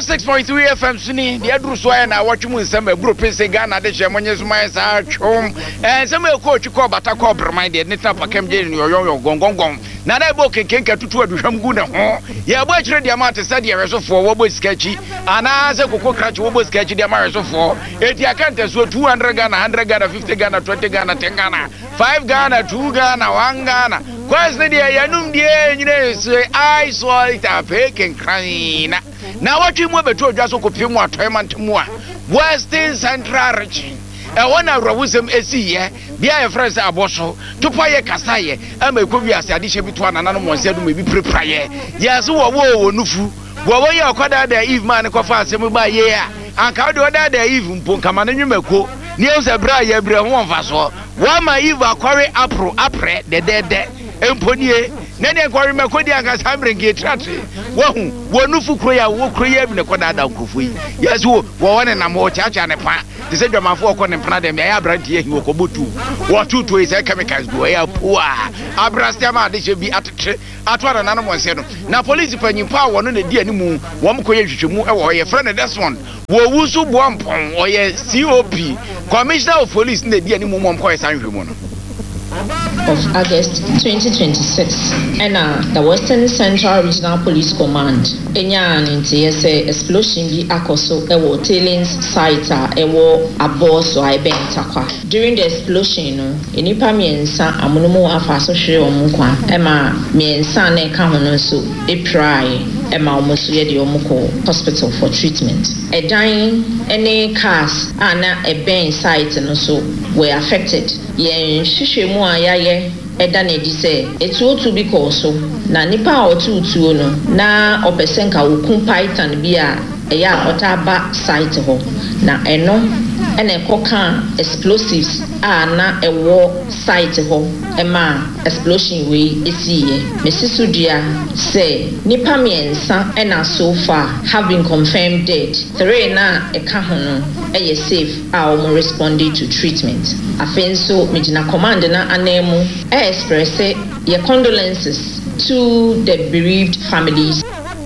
96.3 FM suni the adru so na watch mu nsem aburo pese Ghana de hyemonye zuma sa twom nsem e coach ko bata ko brman de nita pakam je ni yoyo gongongon na na ebo kenkenka tutu aduhwam gu ne ho ye bo akire de amate sa de resofo wo bo skachi ana se kokko krachi wo bo skachi de ma resofo eti akante so 200 Ghana 100 Ghana 50 Ghana 20 Ghana 10 Ghana 5 Ghana 2 Ghana 1 Ghana kwasne de yanum de nyine se I saw it a peken crane na watch mu beto odwa so kopie mu atoyment mu a Western Central region e wona rawusem esiye bia e friends aboso tupa ye kasaye ama ekobi ase ade hye bitu anana no monse do mebi prepraye yeso wo nufu wo ye okwada da Eve man ko fa asem ba ye a anka do da da Eve mpo kama no nwemako ni ense bra ye bra ho mfa so wa ma Eve akware apre de emponie na ne kware makodi anka samrengi trate wo nufu kro ya wo kro ya bi ne koda da nkrofu yi yeso wo wone na mo chacha ne pa te se dwamafo ko ne mpana de me ya brante ye wo kobotu wo tutu is chemicals go ya poa abrastema de che bi atete atwara na no mo se no na police panyimpa wo no na di animu wo mko ye hwehwemu e wo ye friend this one wo wusu boampon wo ye COP commissioner of police na di animu mo mko ye sanhwemu no of August 2026 and the Western Central Regional Police Command enya ntie say explosion bi akoso ewo tailings site ewo aboso aibentakwa. During the explosion no enipa miensa amunumu afa so hwe omukwa ema miensa na ka hono so eprai ema omoso ye de omuko hospital for treatment. Edan any cars ana eben site no so were affected. Yen hwehwemu ayaye eda na edi se etuotu bi ko so na nipa a otutuo no na opesenka okun python bi a eya otaba site ho na eno ene ekoka explosives a na ewo site ho ema explosion we esiye mesisudua say nipa miensa ena so far have been confirmed dead. 3 na eka ho no eye safe a omo responded to treatment. Afenso Mijina command na anemu express your condolences to the bereaved families.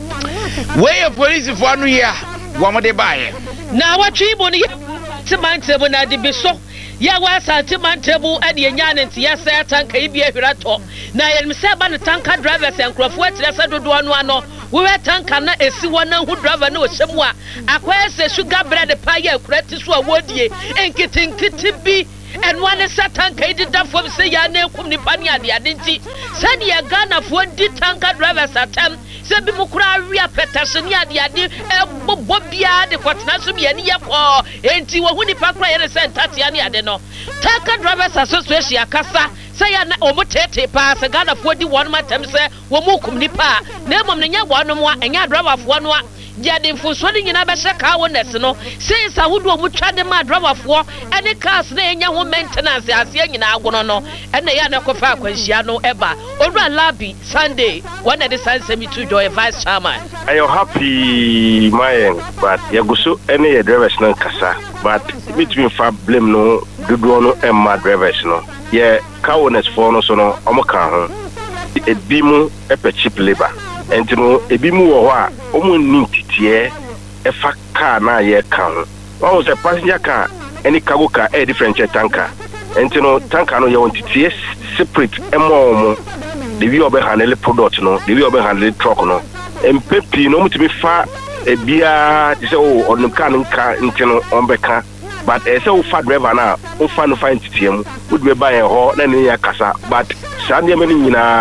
Where police for anu ya wamode bae na watwi bo ni timantable na de beso ya wasa timantable ade enya ne ntia se tanka ibi ahwirato na yelm se ba ne tanka drivers enkrofo atirasa dodo anu ano we tanka na esi wona hu driver na ohyemu a akwese sugar bread pa ya akurati so awodie enkitinkiti bi and one is Satan Kaidi Dafo say ya name Kumnipania the Adinti. Said ya Ghana for di tanker drivers attempt. Said Bimukra Ria Petersonia the Adi Bobia the Quatnasumi and Yako Enti Wahuni Pakra and Saint Tatiani Adeno. Tanker drivers association Casa say an omotete pass a Ghana for the one matem say Wamukumnipa. Name of the one more and ya driver of one one. Jadin for swimming in Abasha Kawanes, no, says I would try the mad driver for any cars name young maintenance as young in Agono, and the Yanakofa Quensiano Eba, or Labi Sunday, one at the San Semi to joy vice chairman. I am happy, my but Yagusu any drivers no Casa, but between Fab Blame no, Dudono and my drivers no, yeah, Kawanes for no sono, Omaka, a bimu, a cheap labor. Entino ebimu wo a omo ntitie efa car na ye kan o se passenger car any cargo car a different tanker entino tanker no ye ntitie separate emo the way obe handle product no the way obe handle truck no empepi no mutimi fa ebia ti se o onu kan nka ntino ombeka but e se o fa driver na o fa no fa ntitie mu wo be ba ye ho na ne ya kasa but Sandia many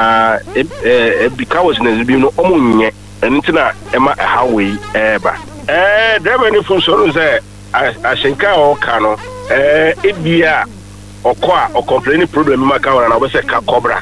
because ne bi no omunye entina ema highway eba driver ni fun so say ashenka o kano ebia okwa o complain problem maka wana na obese ka cobra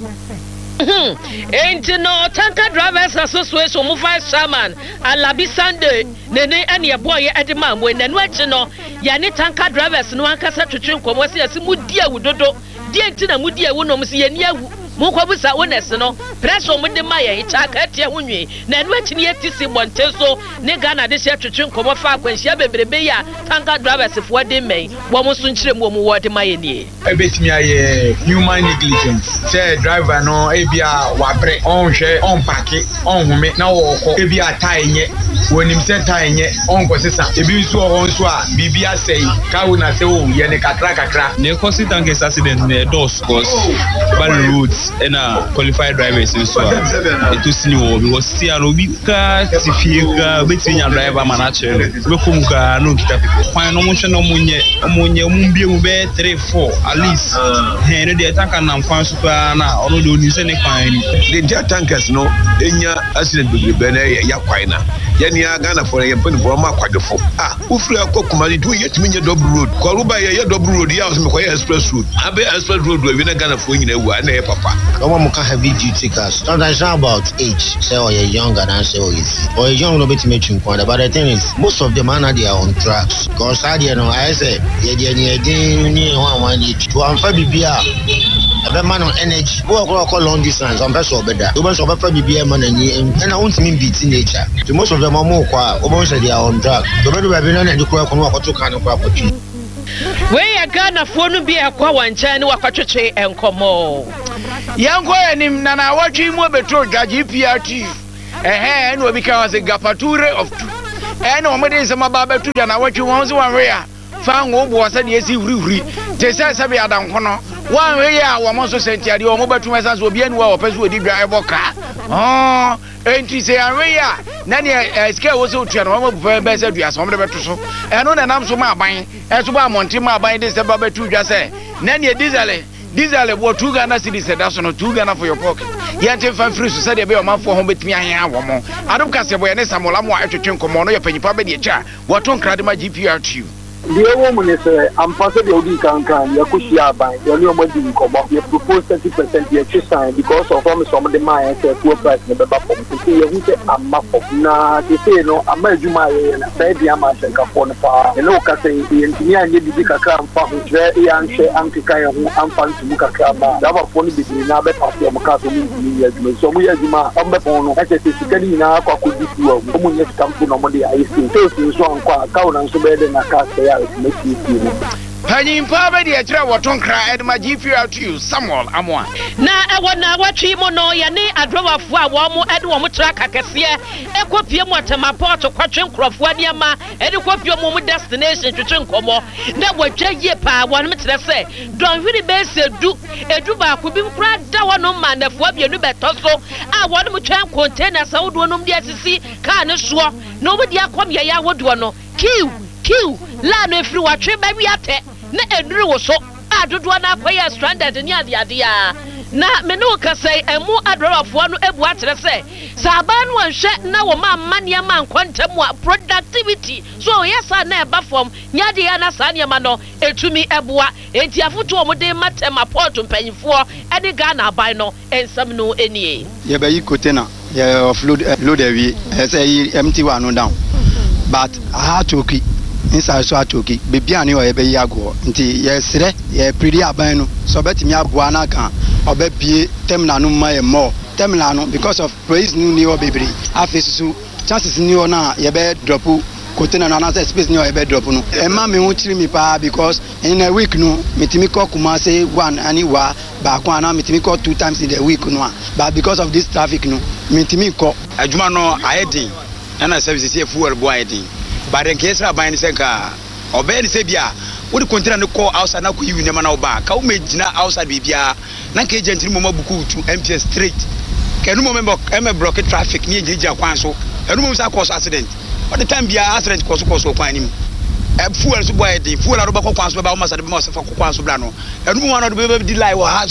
Ain't no tanker drivers association mu vice chairman Alabi Sunday nene ane boy edema we nanu achi no ya ni tanker drivers no ankasa twetwe nkomo se yasi mu dia wudodo die ntina mu dia wo no mu se ya ni awu mo kwa busa woness no pressure mo de ma ye cha ka tie ho nwi na enu achi ne yetisi bonte so ne Ghana de hye twetwe nkomo fa akwanhia bebrebe ya tanker drivers fo de men wo mo so nkyere mo wo de ma ye nie ebetimi aye human negligence say driver no ebia wabre onhwe onpake onhume na wo ko ebia tai nye wonim say tai nye onko sesa ebi nso ho nso a bibia sei ka wo na say wo ye ne kakra ne cause tankers accident ne dos cause bad roads and qualified drivers nso a it was new because see an obi ka tifika betinya driver manager be kom ka no kita kwan no mo hwe no munye mumbie mu be 3-4 at least he no dey tanker na kwan so pa na ono do ni se ne kwan ni the tankers no enya accident be na ya kwan na ya ni Ghana for ya pen for ma kwadefo ufri akokuma ni do yetimi nye double road ko ruba ya double road ya so me ko express road abe express road we na Ghana for nyina wu na ya papa no mo ka heavy duty cars sometimes about age say or you're younger than say or you're young no bit me chinkwa but the thing is most of them are they are on tracks because I know I say ni one to amfa bibia ebe man on energy go call long distance on person obeda do so befa bibia man ani na won't mean beat nature to most of them are more kwa obo say they are on track to be be na ndi kwa kono akoto kan kwa akoto we ya Ghana fo no bi akwa wancha ni wakwatwetwe enkomo yanko enim na na watwi mu betro GPRT no obi kan say gapature of two no mo de nsema ba betu na watwi won se wan we ya fa ngo bo sa de esi wuri te se se be adanko no wan we ya wo mo so sentiade wo mo betu mesa so obi anu wa opesu odi dwa eboka enti se anwe ya na ne ske wo so tua no mo be se dua so mo de betu so no na nam so ma aban so ba monti ma aban de se ba betu dwa se na ne diesel bo 2 Ghana cedis da so no 2 Ghana for your pocket yente fa free so say be o manfo ho betimi ahen awo mo adom kase boye ne samola mo atwetwe nkomo no ye panyipa be de cha waton kradema GPRT the woman is ambassador of the Kankan, Yakushia by the new body you propose 30% the sign because of some of the mine poor price in the back of the say a map of na they say no a majuma and a baby amash and capone far and look at the engineer and the Kaka and very anxious Antika who am fan to Mukakama, that was only between Nabe of your Makato. So we are Juma on the phone, as a second in our could be two women come to normally I see. So count and so better than a cast. Pani Papa de Atra waton kra edma GPRT Samuel Amwa na watwi mo no ye ne adrowafo a wo mo ede wo mo track akese ekopie mo temaport kwatwe nkrofo adiama ede kopie mo destination twetwe nkomo na watwa ye pa won metre se don hwiri be se edu ba ko bi kra da wono manafo abienu beto so a won mo twan container sa wodo no mde asisi ka ne so no mo dia kom ye ya wodo no kill la no free watwe ba wi ate na eduru wo so adodo na akoya stranded ni ade ya na me no ka say emu adorafo no ebu atere say saban wanhwe na wo ma mania man kwantam a productivity so yes na eba form nyade ya na sa niam no etumi eboa enti afoto wo de matema port mpanyifo ede Ghana aban no ensam no enie ye ba yi container ye offload load awie say empty one no down but I had to keep inside so atoki bebia ne o ye be yago nti ye sere ye predi aban no so betimi aboa na kan obabie terminal no ma ye more terminal no because of praise ni o bebre afesusu chances ni o na ye be drop container na say space ni o ye be drop no e ma me hu chiri mi pa because in a week no metimi ko kuma say one ani wa ba kwa na metimi ko 2 times in the week no but because of this traffic no metimi ko adwuma no ayedin na services here fuel boy ayedin but in case Rabbi Senka, or Ben Sabia, would the container call outside now? You never know back. How made Jina outside Bibia, Nanke Gentleman Buku to MPS Street? Can you remember Emma blocked traffic near Jija Kwanso? And rumors are cause accident. What the time be accident cause him? A fuel to buy the fuel out of Kwanso about Massa for Kwanso Blano. And one of the baby delay will have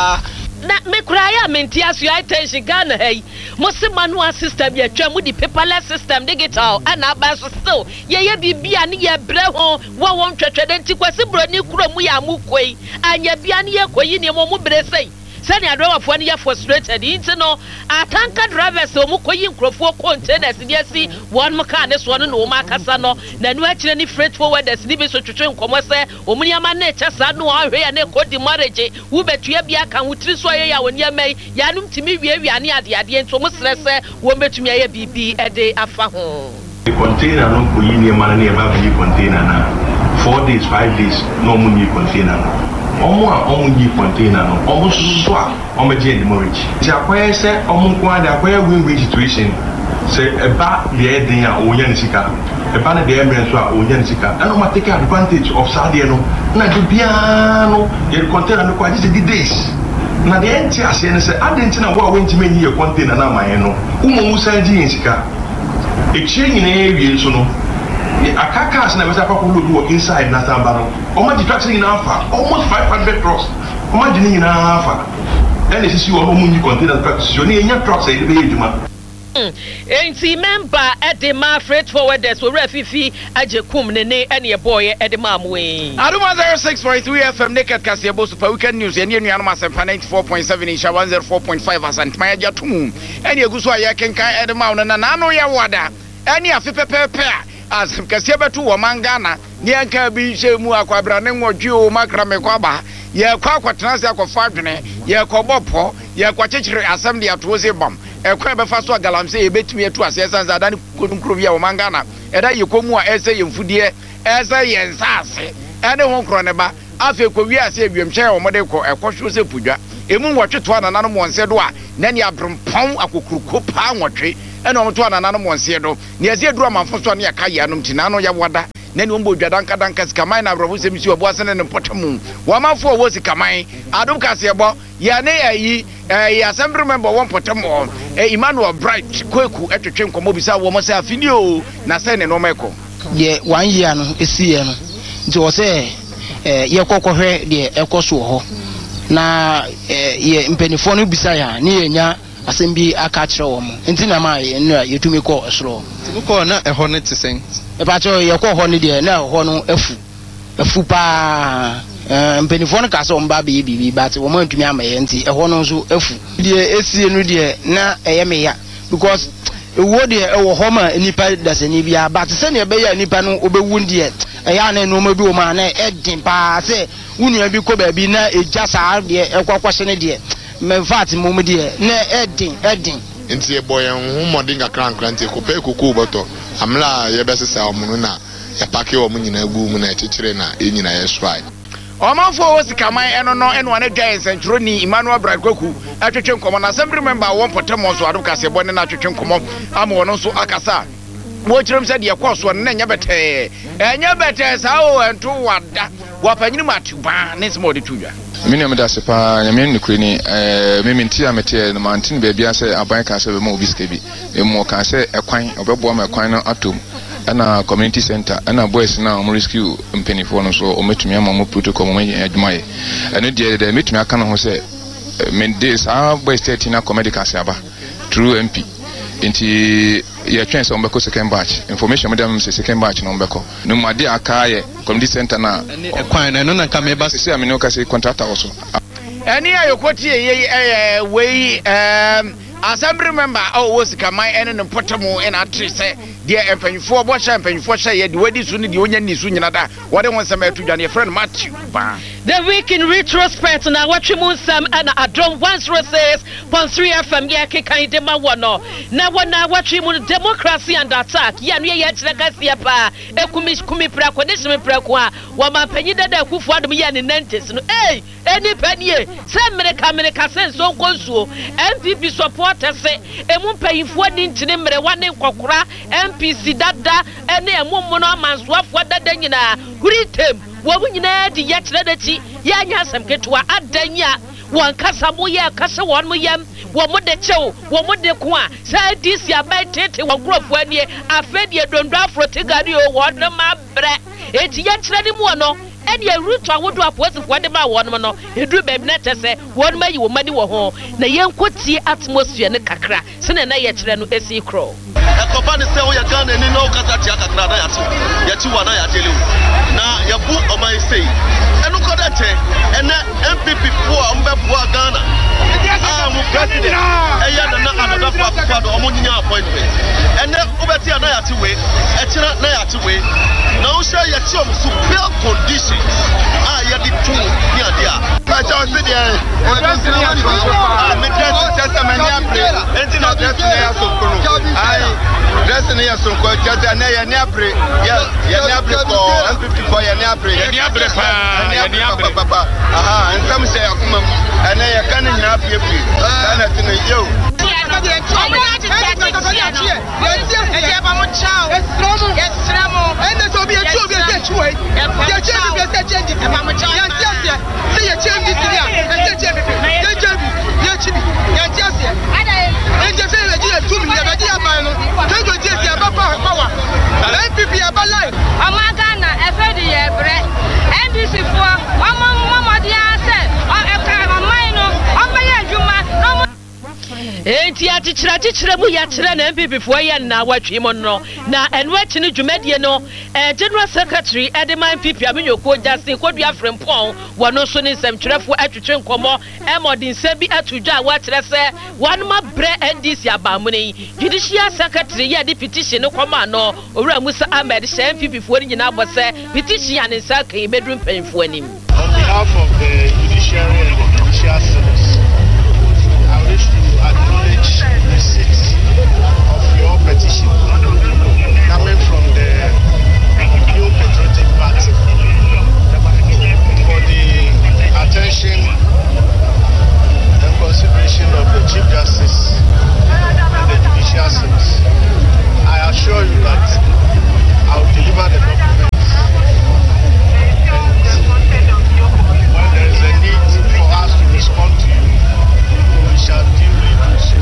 na me kraya menti asu attention Ghana hey mosi manual system ye twa mu di paperless system digital ana ba so still ye bibia ne ye bre ho wo won twetwede nti kwasi broni kuro mu ya mu koi anya bia ne ye koyi ne mo mu bre sei sɛnea driverfoɔ no yɛ frustrated nti no atanka drivers ɔmo kɔyi nkurɔfoɔ containers ne asi wɔn kaa ne soɔ no na ɔmo akasa no na no akyerɛ ne freight forwarders ne bi so twetwe nkɔmmɔ sɛ ɔmo nneɛma no ɛkyɛ saa no ɔhwɛ yɛ ne kɔdi marriage wobɛtua bi aka wo tiri so ayɛ yɛ wɔ nneɛma yi yɛanom tumi wiawia ne adeadeɛ nti ɔmo serɛ sɛ wɔn bɛtumi ayɛ biribi ɛde afa ho. The container no kɔyi nneɛma no ne ɛba bɛyi container na 4 days 5 days na ɔmo nyi container no ɔmo a ɔmo nyi container no ɔmo soso a ɔmo gye demorage nti akɔyɛ sɛ ɔmo nko ade akɔyɛ win-win situation sɛ ɛba deɛ ɛden a ɔnya ne sika ɛba no deɛ ɛmmerɛ nso a ɔnya ne sika ɛna ɔmo take advantage of saa deɛ no na de biara no yɛde container no kɔ agye sɛ di days na deɛ ɛnte aseɛ no sɛ ade nti na wo a wɔntumi nyi yɛ container no ama yɛn no woma mu san gye yɛn sika ɛkyire nyinaa wie nso no akakas na bɛsɛ akɔkɔ load wɔ inside na samba no ɔma gye trucks nyinaa fa almost 500 trucks ɔma gye ne nyinaa fa ɛna ɛsisi wɔ ɔmo nyi container trucks sisi ne yɛnya trucks a yɛde bɛyɛ adwuma. Enti member ɛde ma freight forwarders owura fifi agye kum ne ɛne ɛbɔɔyɛ ɛde ma amoe. Aduma 06.3 FM naked kaseɛ bo super weekend news ɛne anuanom asɛmpa 94.7 Isha 104.5 asantuma agya tum ɛne egu so a yɛkenkan ɛde ma no na naano yɛ wada ɛne afe pɛpɛpɛ a asɛm kaseɛ bɛto wɔ mangana ne anka bi hyɛ mu akwabra ne ngɔdwe o makra me kwaba yɛkɔ akɔtena se akɔfa adwene yɛkɔbɔ pɔ yɛkɔkyekyere asɛm de ato se bam ɛkɔ bɛfa so agalamse yɛbɛtumi atu asɛ sanza ada ne konkro bi a wɔ mangana ɛda yɛkɔmu a ɛsɛ yɛmfudie ɛsɛ yɛnsaase ɛne ho nkorɔ ne ba afei kɔwie ase awiemhyɛ a wɔmɔde kɔ ɛkɔhwo sɛ pudwa emu nwɔtwe to anananom wɔnse do a na ne abrempɔn akokuruko paa nwɔtwe ɛna ɔmo to anananom wɔnse do ne ɛsɛ duru amanfo so ne yɛka yɛ anom tina no yɛwada na ne ɔmo dwa danka sikaman na abrɔfo sɛm si ɔbo asene ne mpɔtamu wɔmanfo wɔ sikaman adom kaseɛ bɔ yɛ ne ayi assembly member wɔn mpɔtamu Emmanuel Bright Kweku ɛtwetwe nkɔmɔ bisa wɔn sɛ afini o na sɛ ne nɔɔma ɛkɔ yɛ 1 year no esi yɛ no nti wɔ sɛ yɛ kɔkɔhwɛ deɛ ɛkɔ so hɔ na yɛ mpanifo no bisa ya ne yɛnya asɛm bi aka kyerɛ wɔ mo nti na ma yɛtumi kɔ ɛsoro mukɔ na ɛhɔ ne te sɛn ɛpakyɛ yɛkɔ hɔ ne deɛ na ɛhɔ no afu paa mpanifo no ka sɛ ɔmba bɛyɛ biribi but wɔn antumi ama yɛ nti ɛhɔ no nso afu deɛ esie no deɛ na ɛyɛ meya because ewuo deɛ ɛwɔ hɔ ma nipa dasani bia but sɛnea ɛbɛyɛ nipa no obɛwu deɛ ɛyɛ ana nneɛma bi wɔ ma na ɛden paa sɛ wunua bi kɔ baabi na egya saa deɛ ɛkɔkɔhyɛ ne deɛ mɛfaati mu deɛ na ɛden nti ɛbɔ yɛn ho mmɔden kakra nti kɔpɛ koko bɔtɔ amla yɛbɛsesa ɔmo no na yɛpake ɔmo nyinaa gu mu na ɛkyekyere na ɛnyina yɛ strike ɔmanfo wɔ sikaman ɛno no ɛno ane gya nsɛntwerɛni Emmanuel Bright Kweku atwetwe nkɔmɔ na assembly member wɔn pɔtɛmɔ nso adom kaseɛ bɔ ne na atwetwe nkɔmɔ ama wɔn nso akasa wɔkyerɛm sɛ deɛ kɔɔ soɔ no na ɛnyɛ bɛtɛɛ saa o ɛnto wada wɔapanyini mu atubaa ne nsɛm a wɔde to dwa Miniam da se pa nyame nukuri ni mementi a mete no mantin baabi asɛ aban ka sɛ bɛma obi sika bi emu ka sɛ ɛkwan ɔbɛboa ma ɛkwan no atom ɛna community center ɛna boys na ɔmo rescue mpanifo no so ɔmetumi ama ɔmo protocol ɔmo yɛ adwuma yɛ ɛno deɛ deɛ metumi aka no ho sɛ mende saa boys 13 na comedy ka sɛ aba through MP nti yɛtwɛn sɛ ɔmbɛkɔ second batch information mede am sɛ second batch na ɔmbɛkɔ no mu ade aka yɛ community center na ɛkwan na ɛno na nka meba sɛ amene woka sɛ contractor wɔ so ɛne a yɛkɔtie yɛyi wei assembly member wɔ sikaman ɛne ne mpɔtamu ɛna atre sɛ deɛ mpanyinfoɔ bɔhyɛ yɛ de wadi so ne deɛ onya ni so nyina da wɔde ho nsɛm ɛto dwa ne yɛfrɛ no Matthew ba The week in retrospect na watch mu nsɛm ɛna Adom 106.3 FM yɛ kekan de ma wɔ no na wɔna watch mu democracy and attack yɛ no yɛ kyerɛ kasiɛ pa ekumi prako ne hyemi prako a wɔma panyin dada Akufo Adom yɛ ne 90s no eni panie sɛ mmereka sɛ nso nkonsuo MPP supporters emu mpanyinfoɔ ne ntene mmerewa ne nkɔkora MPC dada ene emu no amansoafoɔ dada nyinaa huritem wɔn nyinaa di yɛ kyerɛ n'akyi yɛ anya asɛm ketewa adanya wɔn kasa mo yɛ kasa wɔn mo yɛm wɔn mo de kyɛw wɔn mo de ko a sɛ DC aban tete wɔn nkurɔfoɔ anie afɛ deɛ dondo afro tigari o wɔn no ma brɛ eti yɛ kyerɛ ne mu no ɛne ɛruto awodo apolisifoɔ de ma wɔn no eduru baabi na kyɛ sɛ wɔn ma yi wɔn mani wɔ ho na yɛn kotie atmosphere ne kakra sɛ na yɛ kyerɛ no esi kro akɔfa ne sɛ woyɛ Ghana ni na wokasa tia kakra na yɛte wa na yɛadele wo na yɛbu ɔman sei ɛno kɔda kyɛ ɛnɛ MPP foɔ a ɔmbɛboa Ghana a mo president ɛyɛ Nana Addo Akufo-Addo ɔmo nyinya appointment ɛnɛ wobɛte a na yɛate wei ɛkyerɛ na yɛate wei na wohyɛ yɛte ɔmo so bill conditions a yɛde to ne ade a Pacha osideɛ ɔdrɛsi ne yɛ medrɛsi kyɛ sɛ m'ani abere enti na drɛsi ne yɛ sonkoro ai drɛsi ne yɛ sonkoro kyɛ sɛ ɛnɛ yɛni abere yɛni abere kɔ MPP kɔ yɛni abere yɛni abere paa yɛni abere papa aha nsɛm hyɛ akoma mu ɛnɛ yɛka ne nyinaa piepie saa na ɛte no yo enti atikyerɛ mu yɛakyerɛ na MPP foɔ yɛ na watwe mu no na ɛno akyi no dwumadie no General Secretary Edema MPP Amenyoko Justin Kodua Frempɔn wɔno nso ne nsɛmtwerɛfoɔ atwitwe nkɔmmɔ ɛmɔde nsɛm bi ato dwa a wɔakyerɛ sɛ wɔnoma brɛ NDC abamu no yi Judicial Secretary yɛ de petition no kɔma no Owura Musa Ahmed hyɛ MPP foɔ no nyinaa bɔ sɛ petition a ne nsa ka yi bɛduru mpanyinfoɔ anim. On behalf of the judiciary and the judicial service, I wish to acknowledge the receipt of your petition coming from the New Patriotic Party for the attention and consideration of the Chief Justice and the Judicial Service. I assure you that I will deliver the documents, and when there is a need for us to respond to you, we shall duly do so.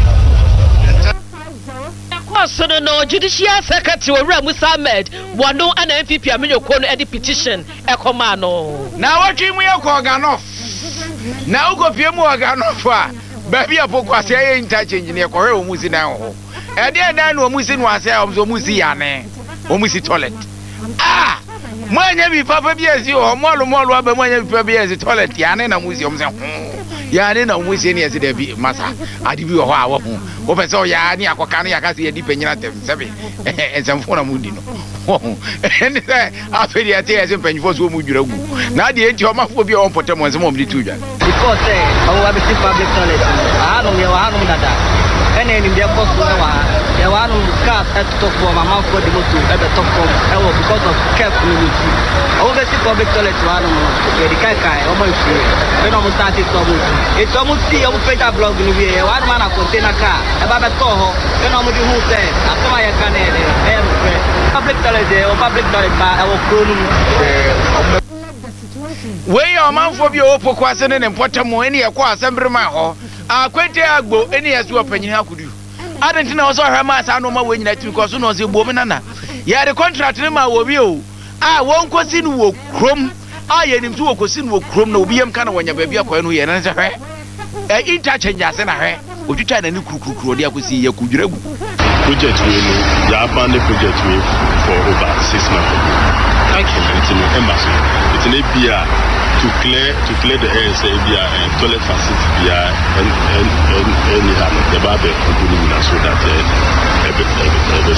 So no Judicial Secretary Owura Musa Ahmed wɔno ana MPP Amenyoko no ɛde petition ɛkɔma no na wɔtwe mu yɛ kɔ Ghanof na wokɔpie mu wɔ Ghanof a baabi a poko asɛ yɛ interchange ne ɛkɔhwɛ wɔ mu si dan hɔ ɛdeɛ dan no wɔ mu si no asɛ wɔ mu si yane wɔ mu si toilet mo anya bi papa bi asi hɔ mɔlo aba mo anya bi papa bi asi toilet yane na mu si ɔmo sɛ yane na mu si ne asi da bi masa ade bi wɔ hɔ a wɔ ho wo pɛ sɛ ɔyɛ ne akɔka ne yɛaka sɛ yɛdi panyina tɛm sɛbe ɛnsɛmfo na mu di no ɛne sɛ afei deɛ ɛte yɛ sɛ mpanyinfoɔ so mu dwira gu na adeɛ enti ɔmafoɔ bi a ɔmpɔtɛ mo nsɛm ɔmde to dwa because ɔwɔ abɛsi public toilet ahanom yɛwɔ hanom dada ɛna anim deɛ kɔ so ɛwɔ ha yɛwɔ hanom cars ɛtotɔ fam amanfoɔ de moto ɛbɛtɔ fam ɛwɔ because of cap no mu ti ɔwɔ bɛsi public toilet wɔ hanom yɛde kaekae ɔmɔ nsuo ɛna ɔmo start to ɔmo ti ɛti ɔmo ti ɔmo pagya blog no wie yɛwɔ hanom ana container car ɛba bɛtɔ hɔ ɛna ɔmo de hu sɛ asɛm a yɛka no ɛyɛ nokorɛ public toilet ɛwɔ public toilet ba ɛwɔ kuro no mu wei ɔmanfoɔ bi a ɔwɔ poko ase ne mpɔtam ɛne yɛkɔ asɛmberema hɔ akwete agbo ɛne yɛso wɔ panyin akodu adɛnti na wɔsɛ ɔhwɛ ma saa nɔma wɔ nyina tiri kɔ so na ɔsɛ bom nana yɛde contract ne ma wɔ bi o a wɔnkɔsi no wɔ kurom a yɛnim so wɔkɔsi no wɔ kurom na obi yam ka na wɔnya baabi akɔɛ no yɛ ne sɛ hwɛ interchange ase na hwɛ otwitwa na ne kurukuru ɔde akɔsi yɛkudwira gu project we no yɛ abandon project we for over 6 months ago. Thank you. It's in embassy. It's in ABR to clear the air. Say ABR toilet facility BR and the barber so that every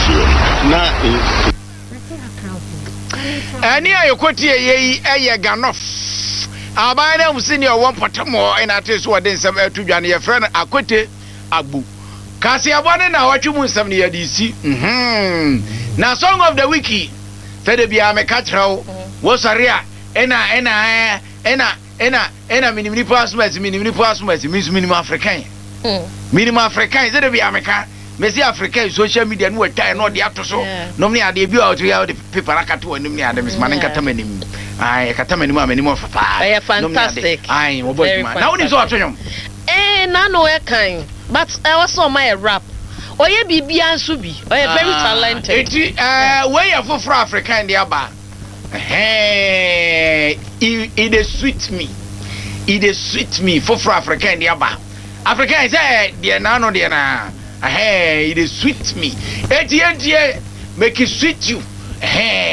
any a yokoti a Ghanof. Abana Musinia one potamo and at least what then some to Johnny a friend Akwete Abu. Kasi abone na wachu mu 7 year DC. Na song of the wiki. Fede bia me katra wo sarea ena minimum passport minimum african minimum african fede bia me ka me see african social media no wata no de atoso no me ade bi out ya de paper akato anim ne ade me man katamanim ai katamanim amanim of papa fantastic ai wo boy man na woni so atonyom na no e kan but I was on my rap oye bibia nso bi oye very talented we ya for african dia ba it is sweet me for african dia ba african say dia na no dia na it is sweet me. Edie make it sweet you.